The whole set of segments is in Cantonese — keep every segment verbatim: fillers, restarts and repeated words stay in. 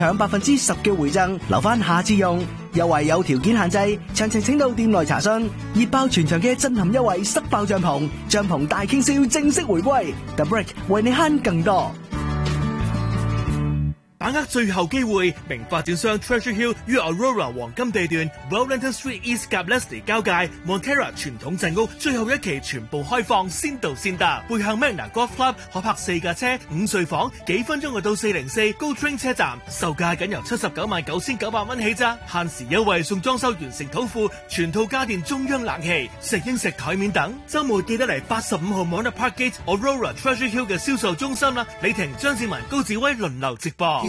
享百分之十嘅回贈，留翻下次用。優惠有條件限制，詳情請到店內查詢。熱爆全場嘅震撼優惠，塞爆帳篷，帳篷大傾銷正式回歸。The Brick 為你慳更多。 把握最後機會，名發展商 Treasure Hill 於 Aurora 黃金地段 Wellington Street East 及 Leslie 交界 Montera 傳統鎮屋最後一期全部開放，先到先得。背向 Magna Golf Club 可泊四架車，五睡房，幾分鐘就到四零四 Go Train 車站，售價僅由七十九萬九千九百蚊起咋，限時優惠送裝修完成土庫，全套家電中央冷氣、石英石台面等。週末記得嚟八十五號 Mona Parkgate Aurora Treasure Hill 嘅銷售中心啦，李婷、張志文、高志威輪流直播。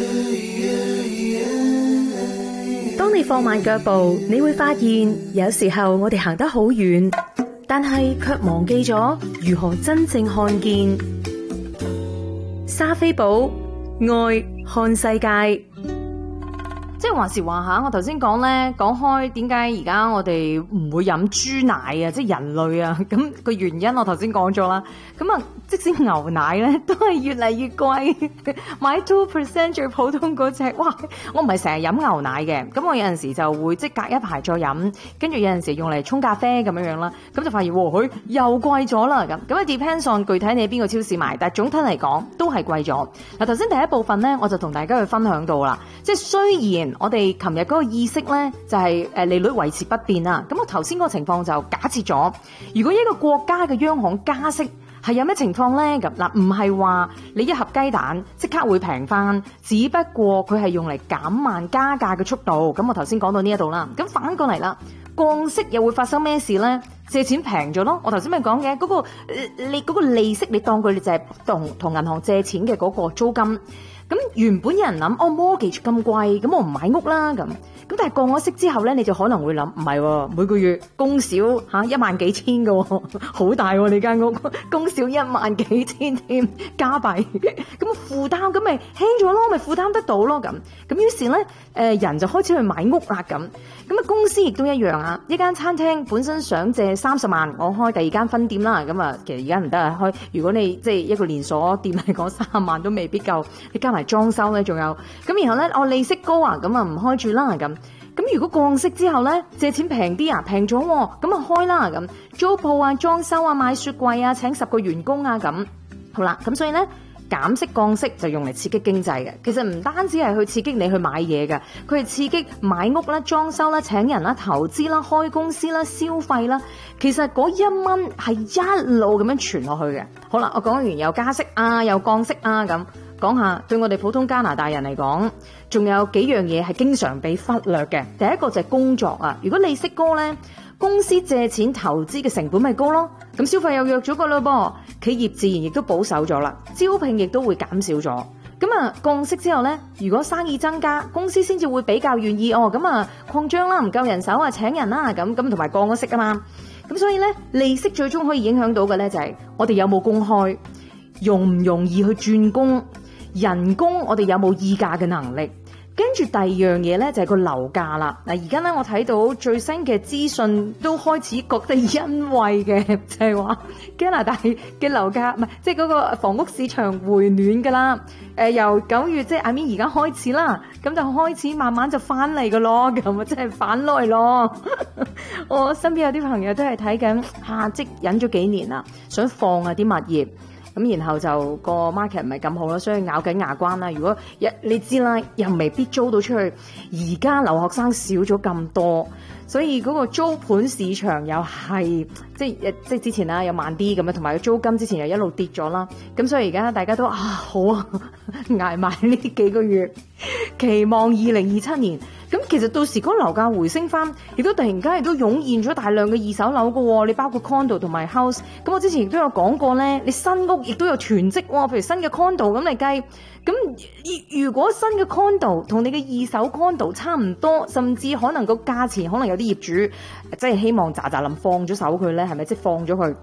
當你放慢腳步，你會發現有時候我哋行得好遠，但係卻忘記咗如何真正看見。莎菲寶愛看世界。即係話時話下，我頭先講咧，講開點解而家我哋唔會飲豬奶啊，即係人類啊，咁個原因我頭先講咗啦。咁啊，即使牛奶咧都係越嚟越貴，買 two percent 最普通嗰隻，哇！我唔係成日飲牛奶嘅，咁我有陣時就會即係隔一排再飲，跟住有陣時用嚟沖咖啡咁樣樣啦，咁就發現喎，佢又貴咗啦咁。咁啊 depends on 具體你喺邊個超市買，但係總體嚟講都係貴咗。嗱，頭先第一部分咧，我就同大家去分享到啦，即係雖然我哋琴日嗰個意識咧就係誒利率維持不變啦，咁我頭先嗰個情況就假設咗，如果一個國家嘅央行加息係有咩情況咧？咁嗱，唔係話你一盒雞蛋即刻會平翻，只不過佢係用嚟減慢加價嘅速度。咁我頭先講到呢一度啦，咁反過嚟啦，降息又會發生咩事咧？借錢平咗咯，我頭先咪講嘅嗰個你嗰個利息，你當佢就係同同銀行借錢嘅嗰個租金。咁原本有人諗，哦 mortgage 咁貴，咁我唔買屋啦咁。咁但係降咗息之後咧，你就可能會諗，唔係喎，每個月供少嚇一萬幾千嘅喎，好大喎你間屋，供少一萬幾千添加幣，咁負擔咁咪輕咗咯，咪負擔得到咯咁。咁於是咧，誒人就開始去買屋啦咁。咁啊公司亦都一樣啊，一間餐廳本身想借三十萬，我開第二間分店啦，咁啊其實而家唔得啊，開如果你即係一個連鎖店嚟講，三十萬都未必夠，你加埋裝修咧仲有，咁然後咧我利息高啊，咁啊唔開住啦咁。咁如果降息之後咧，借錢平啲啊，平咗，咁啊開啦咁，租鋪啊、裝修啊、買雪櫃啊、請十個員工啊咁，好啦，咁所以咧減息降息就用嚟刺激經濟嘅。其實唔單止係去刺激你去買嘢嘅，佢係刺激買屋啦、裝修啦、請人啦、投資啦、開公司啦、消費啦。其實嗰一蚊係一路咁樣傳落去嘅。好啦，我講完又加息啊，又降息啊咁。講下對我哋普通加拿大人嚟講，仲有幾樣嘢係經常被忽略嘅。第一個就係工作啊，如果利息高咧，公司借錢投資嘅成本咪高咯，咁消費又弱咗個咯噃，企業自然亦都保守咗啦，招聘亦都會減少咗。咁啊降息之後咧，如果生意增加，公司先至會比較願意哦，咁啊擴張啦，唔夠人手啊請人啦，咁咁同埋降咗息啊嘛。咁所以咧，利息最終可以影響到嘅咧就係我哋有冇公開，容唔容易去轉工。人工我哋有冇議價嘅能力？跟住第二樣嘢咧就係個樓價啦。嗱而家咧我睇到最新嘅資訊都開始覺得欣慰嘅，就係話加拿大嘅樓價唔係即係嗰個房屋市場回暖㗎啦。誒由九月即係 I mean 而家開始啦，咁就開始慢慢就翻嚟㗎咯，咁啊即係翻來咯。我身邊有啲朋友都係睇緊嚇，即係忍咗幾年啦，想放啊啲物業。咁然後就個 market 唔係咁好啦，所以咬緊牙關啦。如果一你知啦，又未必租到出去。而家留學生少咗咁多，所以嗰個租盤市場又係即係即係之前啦，又慢啲咁樣，同埋個租金之前又一路跌咗啦。咁所以而家大家都啊好啊，捱埋呢幾個月，期望二零二七年。咁其實到時嗰個樓價回升翻，亦都突然間亦都湧現咗大量嘅二手樓㗎喎。你包括 condo 同埋 house。咁我之前亦都有講過咧，你新屋亦都有囤積喎。譬如新嘅 condo 咁嚟計，咁如果新嘅 condo 同你嘅二手 condo 差唔多，甚至可能個價錢可能有啲業主即係希望喳喳臨放咗手佢咧，係咪即係放咗佢？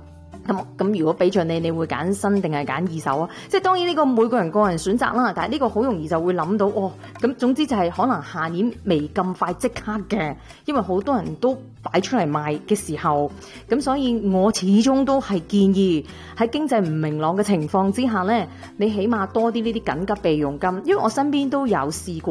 咁咁如果俾着你，你會揀新定係揀二手啊？即係當然呢個每個人個人選擇啦，但係呢個好容易就會諗到哦。咁總之就係可能下年未咁快即刻嘅，因為好多人都擺出嚟賣嘅時候，咁所以我始終都係建議喺經濟唔明朗嘅情況之下呢，你起碼多啲呢啲緊急備用金，因為我身邊都有試過。